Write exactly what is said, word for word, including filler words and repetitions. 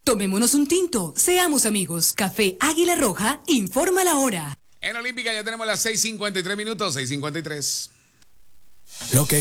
Tomémonos un tinto, seamos amigos. Café Águila Roja, informa la hora. En Olímpica ya tenemos las seis cincuenta y tres minutos, seis cincuenta y tres. Lo que